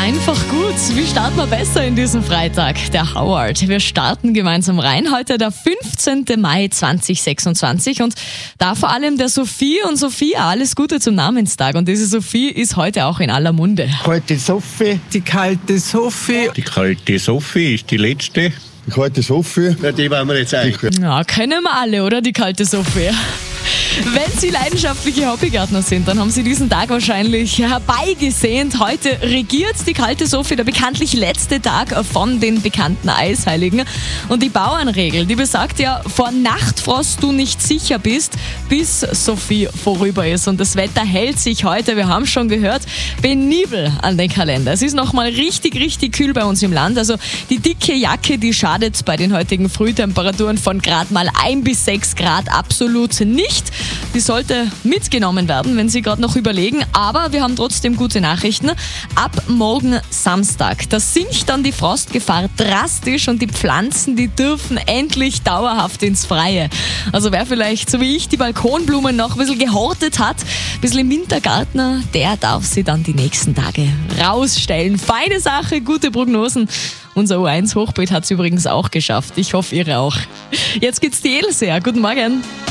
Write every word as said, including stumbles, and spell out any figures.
Einfach gut. Wie starten wir besser in diesen Freitag? Der Howard. Wir starten gemeinsam rein. Heute der fünfzehnten Mai zweitausendsechsundzwanzig und da vor allem der Sophie und Sophia alles Gute zum Namenstag. Und diese Sophie ist heute auch in aller Munde. Kalte Sophie. Die kalte Sophie. Die kalte Sophie ist die letzte. Die kalte Sophie. Ja, die wollen wir jetzt eigentlich. Ja, kennen wir alle, oder? Die kalte Sophie. Wenn Sie leidenschaftliche Hobbygärtner sind, dann haben Sie diesen Tag wahrscheinlich herbeigesehnt. Heute regiert die kalte Sophie, der bekanntlich letzte Tag von den bekannten Eisheiligen. Und die Bauernregel, die besagt ja, vor Nachtfrost du nicht sicher bist, bis Sophie vorüber ist. Und das Wetter hält sich heute, wir haben schon gehört, penibel an den Kalender. Es ist nochmal richtig, richtig kühl bei uns im Land. Also die dicke Jacke, die schadet bei den heutigen Frühtemperaturen von gerade mal ein bis sechs Grad absolut nicht. Die sollte mitgenommen werden, wenn Sie gerade noch überlegen. Aber wir haben trotzdem gute Nachrichten. Ab morgen Samstag, da sinkt dann die Frostgefahr drastisch und die Pflanzen, die dürfen endlich dauerhaft ins Freie. Also wer vielleicht, so wie ich, die Balkonblumen noch ein bisschen gehortet hat, ein bisschen im Wintergartner, der darf sie dann die nächsten Tage rausstellen. Feine Sache, gute Prognosen. Unser U eins Hochbeet hat es übrigens auch geschafft. Ich hoffe, Ihre auch. Jetzt geht's die Else. Guten Morgen.